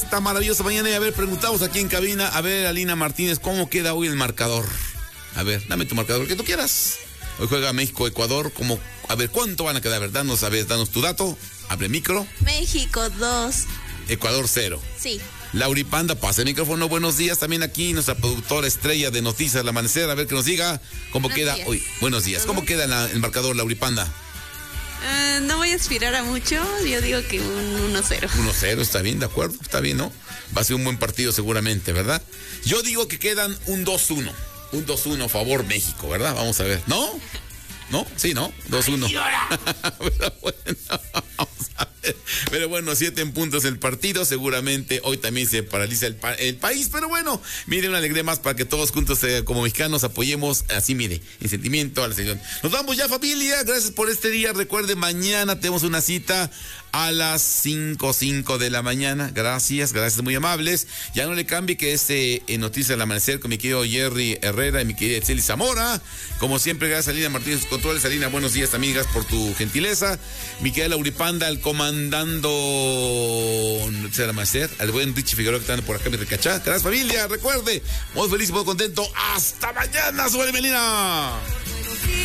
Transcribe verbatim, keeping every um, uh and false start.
Esta maravillosa mañana y a ver, preguntamos aquí en cabina, a ver, Alina Martínez, ¿cómo queda hoy el marcador? A ver, dame tu marcador que tú quieras. Hoy juega México-Ecuador, como, a ver, ¿cuánto van a quedar? A ver, danos, a ver, danos tu dato, abre micro. México dos. Ecuador cero. Sí. Lauripanda, pase el micrófono, buenos días, también aquí nuestra productora estrella de Noticias al Amanecer, a ver que nos diga cómo buenos queda días. hoy. Buenos días, ¿cómo queda la, el marcador, Lauripanda? Uh, no voy a aspirar a mucho, yo digo que un uno cero. uno cero, está bien, de acuerdo, está bien, ¿no? Va a ser un buen partido seguramente, ¿verdad? Yo digo que quedan un dos uno, un dos uno favor México, ¿verdad? Vamos a ver, ¿no? ¿No? Sí, ¿no? dos uno. Pero bueno, vamos a ver. Pero bueno, siete en puntos el partido. Seguramente hoy también se paraliza el, pa el país. Pero bueno, mire, una alegría más para que todos juntos eh, como mexicanos apoyemos así, mire, en sentimiento a la selección. Nos vamos ya, familia. Gracias por este día. Recuerde, mañana tenemos una cita a las cinco, cinco de la mañana. Gracias, gracias, muy amables. Ya no le cambie que este eh, Noticias al Amanecer con mi querido Jerry Herrera y mi querida Etzeli Zamora. Como siempre, gracias a Alina Martínez Controles. Alina, buenos días también, gracias por tu gentileza. Mi querida Lauripanda, el comandando Noticias al Amanecer. Al buen Richie Figueroa que está por acá, mi ricachá. Gracias, familia. Recuerde, muy feliz y muy contento. Hasta mañana, su Melina.